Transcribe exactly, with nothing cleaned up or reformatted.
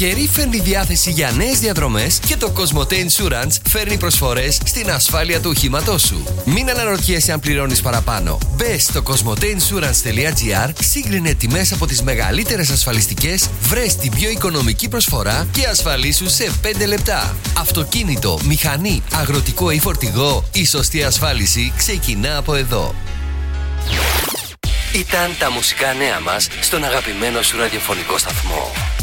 καλοκαίρι φέρνει διάθεση για νέες διαδρομές και το Cosmote Insurance φέρνει προσφορές στην ασφάλεια του οχήματός σου. Μην αναρωτιέσαι αν πληρώνεις παραπάνω. Μπες στο κοσμοτέινσουρανς τελεία τζι άρ, σύγκρινε τιμές από τις μεγαλύτερες ασφαλιστικές, βρες την πιο οικονομική προσφορά και ασφαλίσου σε πέντε λεπτά. Αυτοκίνητο, μηχανή, αγροτικό ή φορτηγό, η σωστή ασφάλιση ξεκινά από εδώ. Ήταν τα μουσικά νέα μας στον αγαπημένο σου ραδιοφωνικό σταθμό.